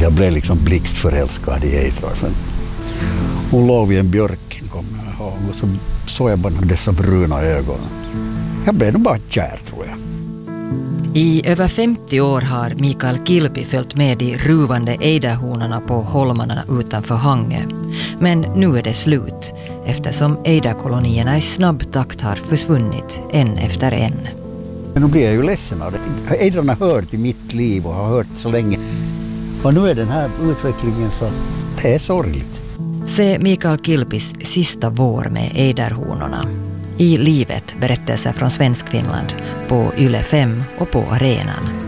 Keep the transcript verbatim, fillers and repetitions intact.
Jag blev liksom blixtförälskad i Eidrar. Hon låg vid en björk, kommer jag ihåg, och så såg jag bara dessa bruna ögon. Jag blev nog bara kär, tror jag. I över femtio år har Mikael Kilpi följt med de ruvande ejderhonorna på holmarna utanför Hangö. Men nu är det slut, eftersom ejderkolonierna i snabb takt har försvunnit en efter en. Men nu blir jag ju ledsen av det. Ejdrarna har hört i mitt liv och har hört så länge. Och nu är den här utvecklingen så det är sorgligt. Se Mikael Kilpis sista vår med ejderhonorna. I livet, berättelser från Svenskfinland på Yle fem och på Arenan.